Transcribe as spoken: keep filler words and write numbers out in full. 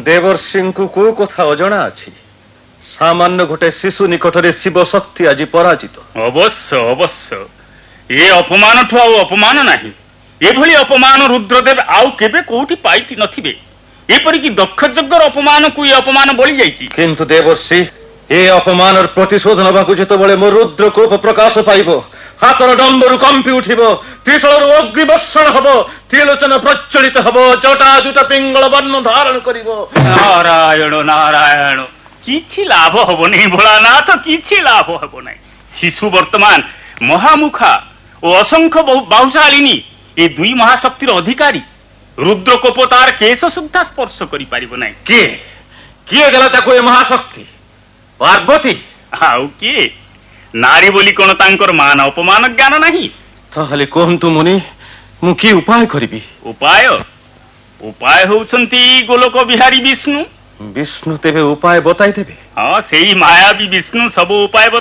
ଦେବର୍ଷିଙ୍କୁ କୋଉ କଥା ଅଜଣା ଅଛି? ସାମାନ୍ୟ ଗୋଟେ ଶିଶୁ ନିକଟରେ ଶିବ ଶକ୍ତି ଆଜି ପରାଜିତ। ଅବଶ୍ୟ ଅବଶ୍ୟ ଏ ଅପମାନଠୁ ଆଉ ଅପମାନ ନାହିଁ। ଏଭଳି ଅପମାନ ରୁଦ୍ରଦେବ ଆଉ କେବେ କୋଉଠି ପାଇତି ନଥିବେ। ଏପରିକି ଦକ୍ଷ ଯଜ୍ଞର ଅପମାନକୁ ଏ ଅପମାନ ବଳି ଯାଇଛି। କିନ୍ତୁ ଦେବର୍ଷି, ଏ ଅପମାନର ପ୍ରତିଶୋଧ ନେବାକୁ ଯେତେବେଳେ ମୋ ରୁଦ୍ର କୋପ ପ୍ରକାଶ ପାଇବ, ହାତର ଡମ୍ବରୁ କମ୍ପି ଉଠିବ, ତ୍ରିଶୂଳରୁ ଅଗ୍ନିବର୍ଷଣ ହବ, ତ୍ରିଲୋଚନ ପ୍ରଚଳିତ ହବ, ଜଟା ଜୁଟ ପିଙ୍ଗଳ ବର୍ଣ୍ଣ ଧାରଣ କରିବ। ନାରାୟଣ ନାରାୟଣ, କିଛି ଲାଭ ହବ ନାହିଁ ଭୋଳାନାଥ, କିଛି ଲାଭ ହବ ନାହିଁ। ଶିଶୁ ବର୍ତ୍ତମାନ ମହାମୁଖା ଓ ଅସଂଖ୍ୟ ବାହୁଶାଳିନୀ ଏ ଦୁଇ ମହାଶକ୍ତିର ଅଧିକାରୀ। ରୁଦ୍ରକୋପ ତାର କେଶ ସୁଦ୍ଧା ସ୍ପର୍ଶ କରିପାରିବ ନାହିଁ। କିଏ କିଏ ଦେଲା ତାକୁ ଏ ମହାଶକ୍ତି? ପାର୍ବତୀ? ଆଉ କିଏ? ନାରୀ ବୋଲି କଣ ତାଙ୍କର ମାନ ଅପମାନ ଜ୍ଞାନ ନାହିଁ? ତାହେଲେ କୁହନ୍ତୁ ମୁନି, ମୁଁ କି ଉପାୟ କରିବି? ଉପାୟ ଉପାୟ ହେଉଛନ୍ତି ଗୋଲୋକ ବିହାରୀ ବିଷ୍ଣୁ। ବିଷ୍ଣୁ ତେବେ ଉପାୟ ବତାଇ ଦେବେ? ହଁ, ସେଇ ମାୟାବୀ ବିଷ୍ଣୁ ସବୁ ଉପାୟ